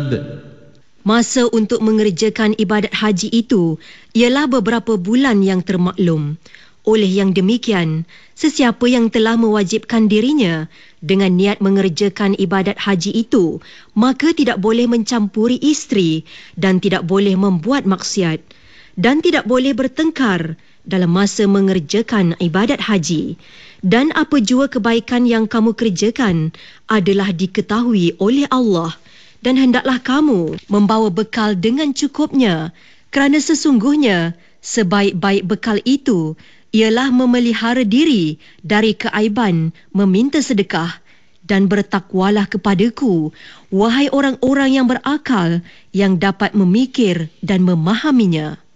Masa untuk mengerjakan ibadat haji itu ialah beberapa bulan yang termaklum. Oleh yang demikian, sesiapa yang telah mewajibkan dirinya dengan niat mengerjakan ibadat haji itu, maka tidak boleh mencampuri isteri dan tidak boleh membuat maksiat dan tidak boleh bertengkar dalam masa mengerjakan ibadat haji. Dan apa jua kebaikan yang kamu kerjakan adalah diketahui oleh Allah. Dan hendaklah kamu membawa bekal dengan cukupnya, kerana sesungguhnya sebaik-baik bekal itu ialah memelihara diri dari keaiban meminta sedekah. Dan bertakwalah kepadaku, wahai orang-orang yang berakal, yang dapat memikir dan memahaminya.